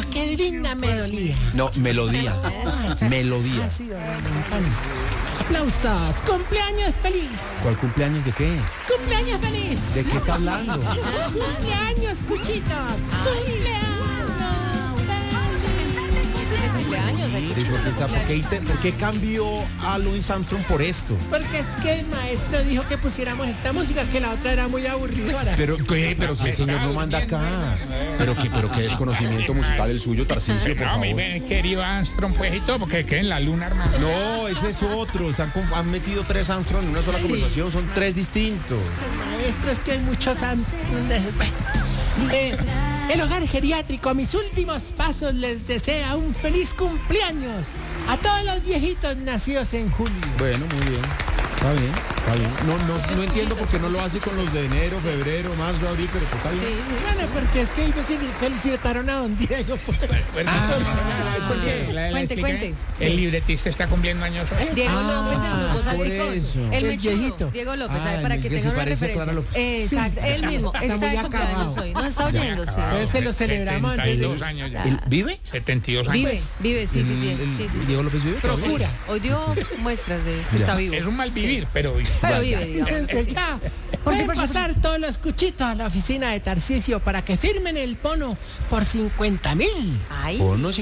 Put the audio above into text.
qué linda melodía. No, melodía. Melodía. Ha sido aplausos. Cumpleaños feliz. ¿Cuál cumpleaños de qué? Cumpleaños feliz. ¿De qué está hablando? Cumpleaños, cuchitos. Cumpleaños. ¿Por qué cambió a Louis Armstrong por esto? Porque es que el maestro dijo que pusiéramos esta música, que la otra era muy aburridora. ¿Pero qué? Pero si el señor no manda acá. Pero qué desconocimiento musical el suyo, Tarcisio, por No, favor. mi querido Armstrong, pues, y todo, porque queda en la luna, hermano. No, ese es otro. Han metido 3 Armstrong en una sola conversación. Son 3 distintos. Maestro, es que hay muchos el hogar geriátrico, a mis últimos pasos, les desea un feliz cumpleaños a todos los viejitos nacidos en julio. Bueno, muy bien. Está bien, está bien. No entiendo por qué no lo hace con los de enero, febrero, marzo, abril, pero está bien. Bueno, porque es que ellos felicitaron a don Diego. Cuente. El libretista está cumpliendo años hoy. Diego López, el grupo por Salesiano. eso. El El viejito. mechudo. Diego López, Ah, para el que que tengan se una parece a referencia. Clara López. Exacto, él mismo. Está Está muy de cumpleaños acabado. hoy. No está oyendo, sí. Entonces se lo celebramos antes de... 72 años ya. ¿Él vive? 72 años. Vive, sí. ¿Diego López vive? Procura. Hoy dio muestras de que está vivo. Es un mal vivir, pero... Pero vive, digamos. Desde ya. Pueden pasar todos los cuchitos a la oficina de Tarcisio para que firmen el bono por 50,000. Ay. ¿O no?